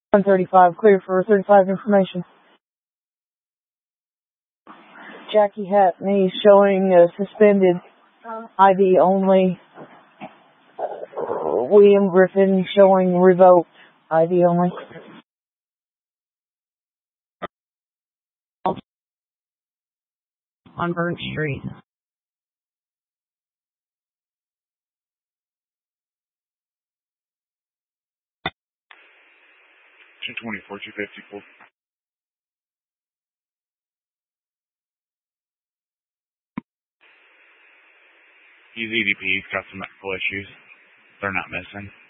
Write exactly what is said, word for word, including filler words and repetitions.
one thirty-five, clear for thirty-five information. Jackie Hatney showing uh, suspended, I D only. Uh, William Griffin showing revoked, I D only. On Burnt Street. two twenty-four, two fifty-four. He's E D P, he's got some medical issues. They're not missing.